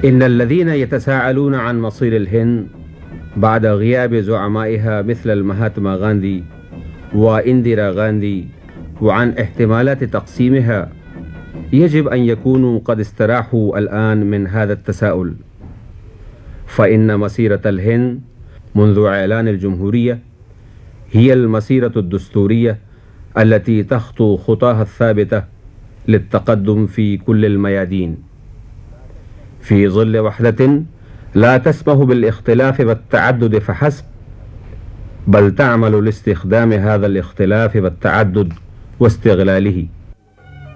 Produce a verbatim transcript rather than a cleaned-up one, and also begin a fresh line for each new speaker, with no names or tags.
إن الذين يتساءلون عن مصير الهند بعد غياب زعمائها مثل المهاتما غاندي وانديرا غاندي وعن احتمالات تقسيمها يجب أن يكونوا قد استراحوا الآن من هذا التساؤل، فإن مسيرة الهند منذ إعلان الجمهورية هي المسيرة الدستورية التي تخطو خطاها الثابتة للتقدم في كل الميادين في ظل وحدة لا تسمح بالاختلاف والتعدد فحسب، بل تعمل لاستخدام هذا الاختلاف والتعدد واستغلاله.